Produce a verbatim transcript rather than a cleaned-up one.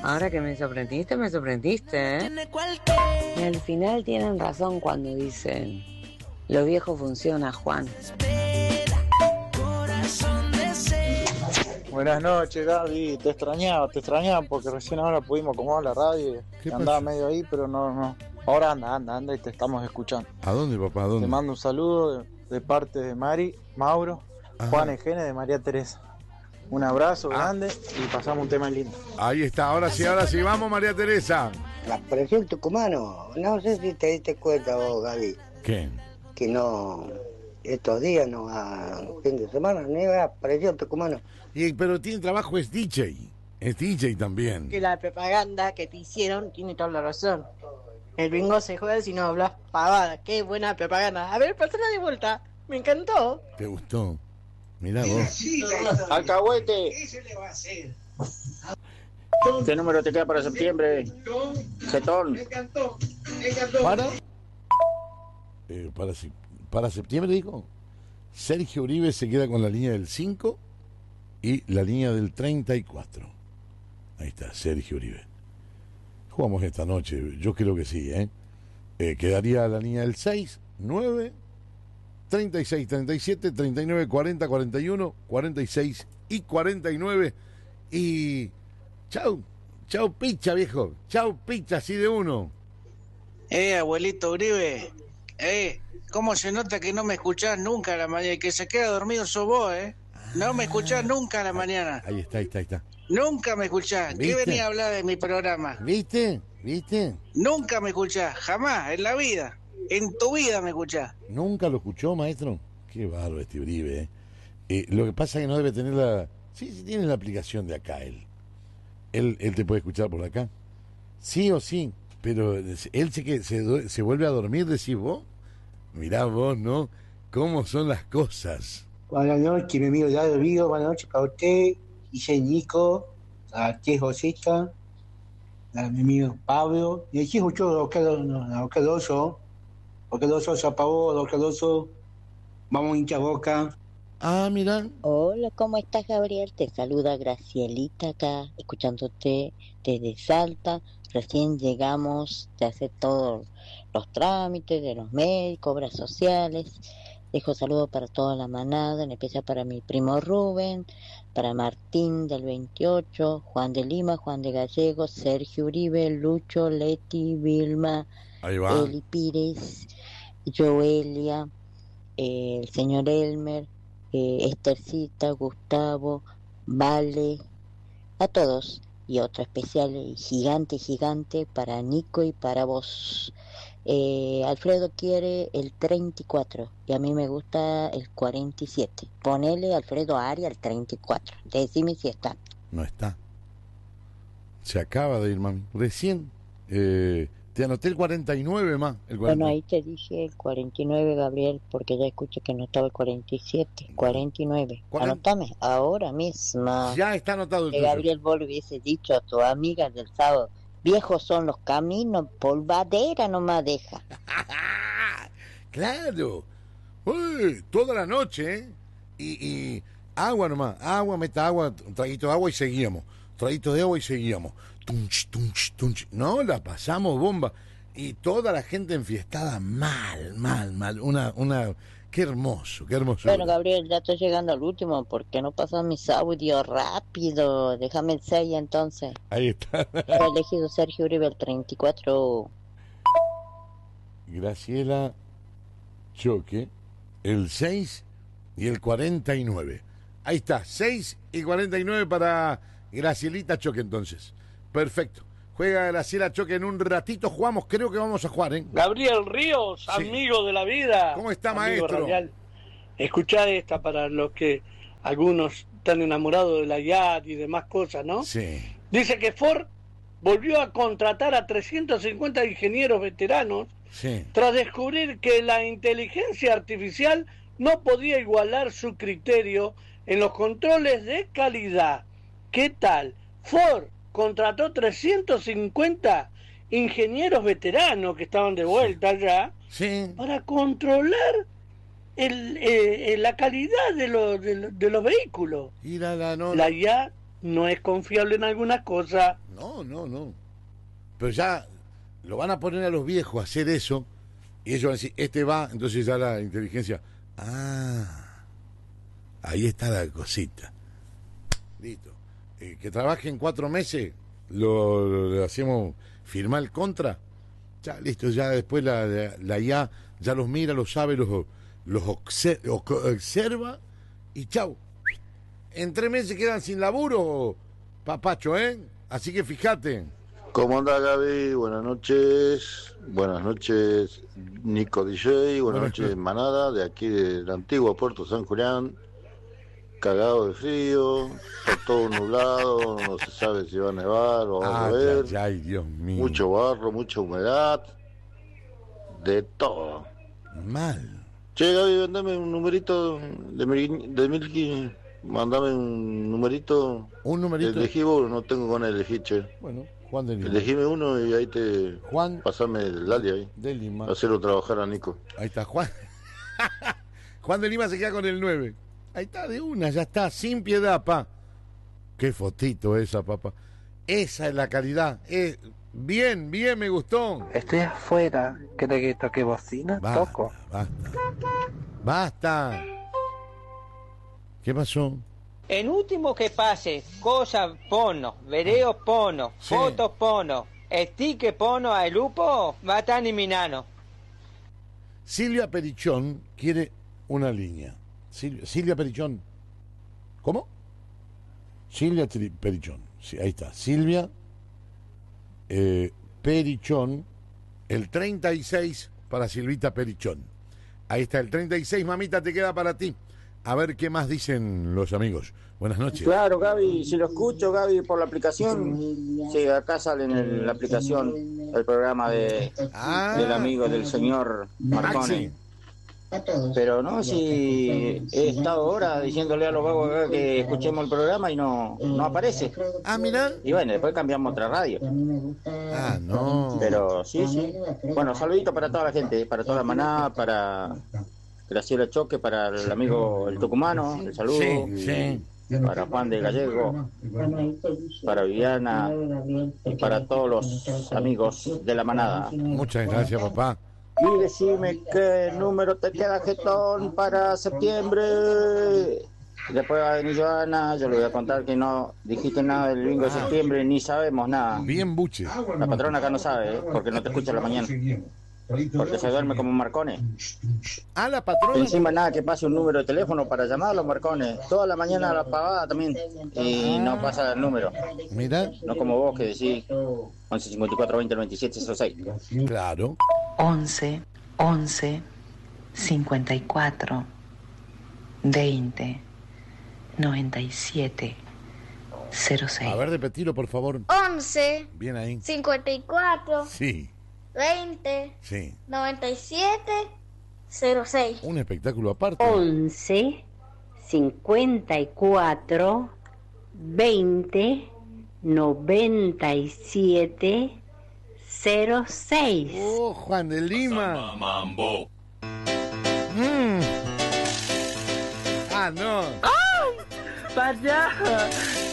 Ahora que me sorprendiste, me sorprendiste, ¿eh? Y al final tienen razón cuando dicen, lo viejo funciona, Juan. Buenas noches, Gaby. Te extrañaba, te extrañaba porque recién ahora pudimos acomodar la radio. ¿Qué Andaba pasó? medio ahí, pero no, no. Ahora anda, anda, anda y te estamos escuchando. ¿A dónde, papá? ¿A dónde? Te mando un saludo de, de parte de Mari, Mauro, Ajá. Juan Egene, de María Teresa. Un abrazo Ah. grande y pasamos un tema lindo. Ahí está, ahora sí, ahora sí. Vamos, María Teresa. La presión tucumano, no sé si te diste cuenta vos, Gaby, ¿Qué? que no, estos días no va, fin de semana, ni va presión tucumano. Y, pero tiene trabajo, es D J. Es D J también. Que la propaganda que te hicieron tiene toda la razón. El bingo se juega si no hablas pavada. Qué buena propaganda. A ver, pasala de vuelta. Me encantó. ¿Te gustó? Mirá vos. Alcahuete. ¿Qué se le va a hacer? ¿Qué número te queda para septiembre? Getón. Me encantó, me encantó. ¿Para? Eh, para, se- para septiembre, dijo. Sergio Uribe se queda con la línea del cinco y la línea del treinta y cuatro. Ahí está, Sergio Uribe. Jugamos esta noche, yo creo que sí, ¿eh? Eh, quedaría la línea del seis, nueve, treinta y seis, treinta y siete, treinta y nueve, cuarenta, cuarenta y uno, cuarenta y seis y cuarenta y nueve. Y chau, chau picha, viejo. Chau picha, así de uno. Eh, abuelito Uribe, eh, ¿cómo se nota que no me escuchás nunca a la mañana y que se queda dormido sos vos, eh? No me escuchás nunca a la mañana, Ahí está, ahí está, ahí está. nunca me escuchás. ¿Qué ¿Viste? venía a hablar de mi programa? ¿Viste? ¿Viste? Nunca me escuchás, jamás, en la vida, en tu vida me escuchás. ¿Nunca lo escuchó, maestro? Qué bárbaro este Uribe, ¿eh? Eh, lo que pasa es que no debe tener la... Sí, sí tiene la aplicación de acá, él. Él, él te puede escuchar por acá. Sí o sí, pero él se, que se, due- se vuelve a dormir, decís vos. Mirá vos, ¿no? ¿Cómo son las cosas? Buenas noches, mi amigo Dado Vigo, buenas noches para usted, Guille Nico, a T. Josita, a mi amigo Pablo, y aquí escuchó a Oscar Doso, Oscar Doso se apagó, Oscar Doso, vamos hincha boca. Ah, mirá. Hola, ¿cómo estás, Gabriel? Te saluda Gracielita acá, escuchándote desde Salta. Recién llegamos de hacer todos los trámites de los médicos, obras sociales. Dejo saludos para toda la manada, en especial para mi primo Rubén, para Martín del veintiocho, Juan de Lima, Juan de Gallegos, Sergio Uribe, Lucho, Leti, Vilma, Ahí va. Eli Pires, Joelia, eh, el señor Elmer, eh, Estercita, Gustavo, Vale, a todos. Y otro especial y gigante, gigante para Nico y para vos. Eh, Alfredo quiere el treinta y cuatro y a mí me gusta el cuarenta y siete. Ponele Alfredo Aria el treinta y cuatro. Decime si está. No está. Se acaba de ir, mami. Recién. Eh, te anoté el cuarenta y nueve más. El Bueno, cuarenta. ahí te dije el cuarenta y nueve, Gabriel, porque ya escuché que no estaba el cuarenta y siete. cuarenta y nueve. Cuarenta. Anotame ahora mismo. Ya está anotado el Que tuyo. Gabriel, vos le hubiese dicho a tu amiga del sábado, viejos son los caminos, polvadera nomás deja. Claro. Uy, toda la noche, ¿eh? Y, y agua nomás, agua, meta agua, un traguito de agua y seguíamos. Traguito de agua y seguíamos. Tunch, tunch, tunch. No, la pasamos bomba. Y toda la gente enfiestada mal, mal, mal. Una, una, qué hermoso, qué hermoso. Bueno, Gabriel, ya estoy llegando al último, ¿por qué no pasan mis audios rápido? Déjame el seis entonces. Ahí está. He elegido Sergio Uribe el treinta y cuatro. Graciela Choque, el seis y el cuarenta y nueve. Ahí está, seis y cuarenta y nueve para Gracielita Choque entonces. Perfecto. Juega Graciela Choque en un ratito, jugamos, creo que vamos a jugar, ¿eh? Gabriel Ríos, Sí. amigo de la vida. ¿Cómo está, amigo maestro? radial. Escuchá esta para los que algunos están enamorados de la I A T y demás cosas, ¿no? Sí. Dice que Ford volvió a contratar a trescientos cincuenta ingenieros veteranos Sí. tras descubrir que la inteligencia artificial no podía igualar su criterio en los controles de calidad. ¿Qué tal? Ford contrató trescientos cincuenta ingenieros veteranos que estaban de vuelta allá Sí. para controlar el, eh, eh, la calidad de, los de, los- de los vehículos. Y la, la, no, La I A no es confiable en algunas cosas. No, no, no. Pero ya lo van a poner a los viejos a hacer eso y ellos van a decir, este va, entonces ya la inteligencia, ah, ahí está la cosita. Listo. Eh, que trabajen cuatro meses, lo, lo, lo hacemos firmar el contra, ya listo, ya después la, la, la I A ya los mira, los sabe, los, los observa y chau. En tres meses quedan sin laburo, papacho, ¿eh? Así que fíjate. ¿Cómo anda, Gaby? Buenas noches. Buenas noches, Nico D J. Buenas, Buenas noches, Manada, de aquí del antiguo Puerto San Julián. Cagado de frío, está todo nublado, no se sabe si va a nevar o va a llover. Ay, ay, Dios mío. Mucho barro, mucha humedad, de todo. Mal. Che, Gaby, mandame un numerito de mil, de mil, mandame un numerito. Un numerito. Elegí vos, no tengo con él, elegí, che. Bueno, Juan de Lima. Elegime uno y ahí te... Juan. Pasame el Lali ahí. De Lima. Hacerlo trabajar a Nico. Ahí está, Juan. Juan de Lima se queda con el nueve. Ahí está, de una, ya está, sin piedad, pa. Qué fotito esa, papá. Esa es la calidad. Es... Bien, bien, me gustó. Estoy afuera. ¿Quiere que toque bocina? Basta, Toco. Basta. Basta. ¿Qué pasó? En último que pase, cosas pono, video pono, Sí. fotos pono, sticker pono al lupo, va a estar eliminando. Silvia Perichón quiere una línea. Silvia, Silvia Perichón. ¿Cómo? Silvia Tri- Perichón. Sí, ahí está. Silvia eh, Perichón. El treinta y seis para Silvita Perichón. Ahí está el treinta y seis, mamita, te queda para ti. A ver qué más dicen los amigos. Buenas noches. Claro, Gaby, si lo escucho, Gaby, por la aplicación. Sí, acá sale en la aplicación el programa de ah, del amigo del señor Marconi. Pero no, si he estado ahora diciéndole a los vagos acá que escuchemos el programa y no, no aparece. Ah, mira. Y bueno, después cambiamos otra radio. Ah, no. Pero sí, sí. Bueno, saludito para toda la gente, para toda la manada, para Graciela Choque, para el amigo el tucumano, el saludo. Sí, sí. Para Juan de Gallego, para Viviana y para todos los amigos de la manada. Muchas gracias, papá. Y decime qué número te queda, jetón, para septiembre. Después va a venir Joana, yo le voy a contar que no dijiste nada del bingo de septiembre, ni sabemos nada. Bien, buche. La patrona acá no sabe, ¿eh? Porque no te escucha a la mañana. Porque se duerme como Marcone. Ah, la patrona. Encima nada que pase un número de teléfono para llamar a los Marcones. Toda la mañana a la pagada también. Y no pasa el número. Mira. No como vos que decís once cincuenta y cuatro veinte noventa y siete cero seis. Claro. once, once, cincuenta y cuatro, veinte, noventa y siete, cero seis. A ver, repetilo, por favor. once, Bien ahí. cincuenta y cuatro, Sí, veinte, sí. noventa y siete, cero seis. Un espectáculo aparte. once, cincuenta y cuatro, veinte, noventa y siete, cero seis. Oh, Juan de Lima. Mambo. Mm. Ah, no. ¡Ay! ¡Vaya!